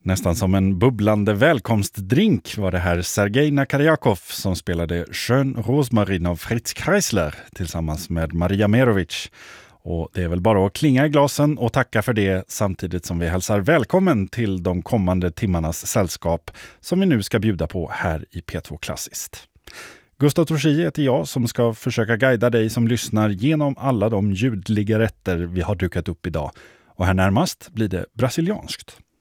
Nästan som en bubblande välkomstdrink var det här Sergej Nakarjakov som spelade Schön Rosmarin av Fritz Kreisler tillsammans med Maria Merovic. Och det är väl bara att klinga i glasen och tacka för det samtidigt som vi hälsar välkommen till de kommande timmarnas sällskap som vi nu ska bjuda på här i P2 Klassiskt. Gustav Torsi heter jag som ska försöka guida dig som lyssnar genom alla de ljudliga rätter vi har dukat upp idag. Och här närmast blir det brasilianskt.